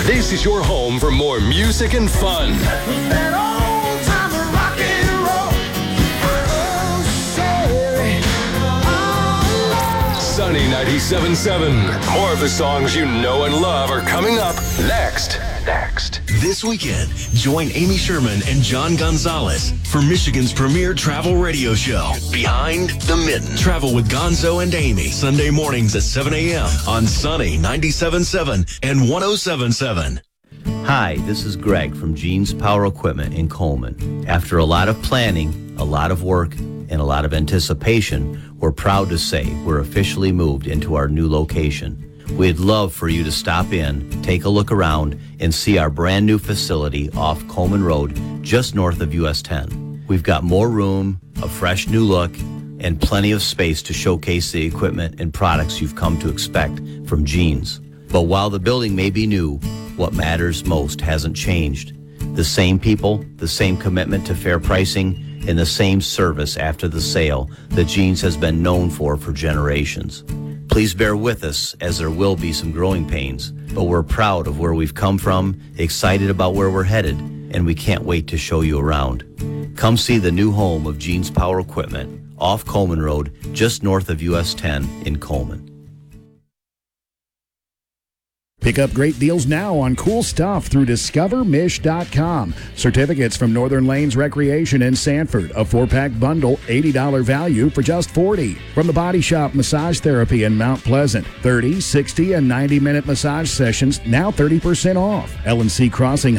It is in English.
This is your home for more music and fun. Sunny 97.7. More of the songs you know and love are coming up next. This weekend, join Amy Sherman and John Gonzalez for Michigan's premier travel radio show, Behind the Mitten. Travel with Gonzo and Amy, Sunday mornings at 7 a.m. on Sunny 97.7 and 107.7. Hi, this is Greg from Gene's Power Equipment in Coleman. After a lot of planning, a lot of work, and a lot of anticipation, we're proud to say we're officially moved into our new location. We'd love for you to stop in, take a look around, and see our brand new facility off Coleman Road, just north of US 10. We've got more room, a fresh new look, and plenty of space to showcase the equipment and products you've come to expect from Gene's. But while the building may be new, what matters most hasn't changed. The same people, the same commitment to fair pricing, and the same service after the sale that Gene's has been known for generations. Please bear with us, as there will be some growing pains, but we're proud of where we've come from, excited about where we're headed, and we can't wait to show you around. Come see the new home of Gene's Power Equipment off Coleman Road, just north of US 10 in Coleman. Pick up great deals now on cool stuff through discovermish.com. Certificates from Northern Lanes Recreation in Sanford, a 4-pack bundle, $80 value for just $40. From the Body Shop Massage Therapy in Mount Pleasant, 30, 60, and 90-minute massage sessions, now 30% off. L&C Crossing